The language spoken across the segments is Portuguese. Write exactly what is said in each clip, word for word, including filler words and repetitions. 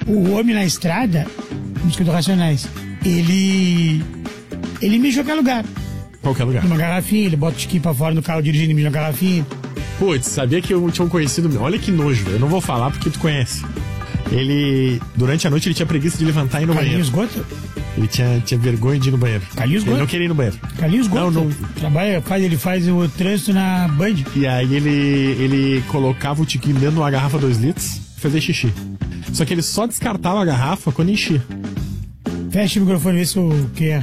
O homem na estrada, música do Racionais, ele... Ele mija em qualquer lugar. Qualquer lugar. Numa garrafinha, ele bota o tiquinho pra fora no carro dirigindo e mija na garrafinha. Putz, sabia que eu tinha um conhecido meu? Olha que nojo, eu não vou falar porque tu conhece. Ele, durante a noite, ele tinha preguiça de levantar e ir no Carlinhos banheiro. Gota? Ele tinha, tinha vergonha de ir no banheiro. Carlinhos Ele Gota? não queria ir no banheiro. Carlinhos Gota. Não, não. Trabalha, faz, ele faz o trânsito na Band. E aí ele, ele colocava o tiquinho dentro de uma garrafa dois litros e fazia xixi. Só que ele só descartava a garrafa quando enchia. Fecha o microfone, vê se o que é.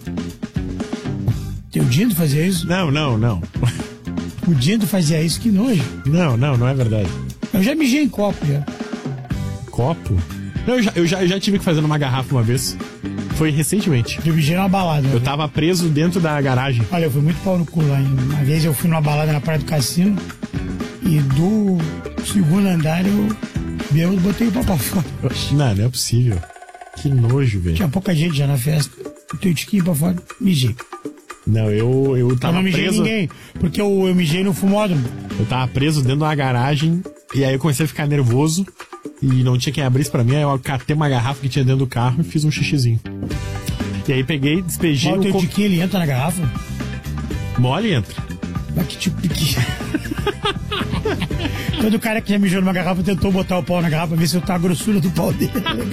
O Dindo fazia isso? Não, não, não. O Dindo fazia isso, que nojo. Não, não, não é verdade. Eu já mijei em copo, já. Copo? Não, eu já, eu já, eu já tive que fazer numa garrafa uma vez. Foi recentemente. Eu mijei numa balada. Eu tava preso dentro da garagem. Olha, eu fui muito pau no cu lá. Uma vez eu fui numa balada na Praia do Cassino e do segundo andar eu, eu botei o pau pra fora. Não, não é possível. Que nojo, velho. Tinha pouca gente já na festa. Botei o tiquinho pra fora, mijei. Não, eu, eu tava eu não mijei preso... ninguém, porque eu, eu mijei no fumódromo. Eu tava preso dentro de uma garagem e aí eu comecei a ficar nervoso e não tinha quem abrisse pra mim, aí eu catei uma garrafa que tinha dentro do carro e fiz um xixizinho. E aí peguei, despejei... Olha o teu co... tiquinho, ele entra na garrafa? Mole entra. Mas que tipo pequeno. Todo cara que já mijou numa garrafa tentou botar o pau na garrafa pra ver se eu tá a grossura do pau dele.